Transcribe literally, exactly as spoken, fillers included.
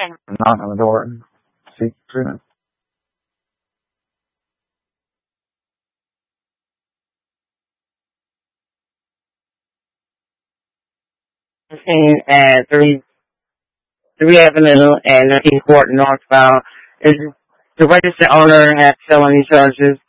Knock on the door and seek treatment. Seen at three three Avenue and Northeast Court northbound. Is the registered owner has felony charges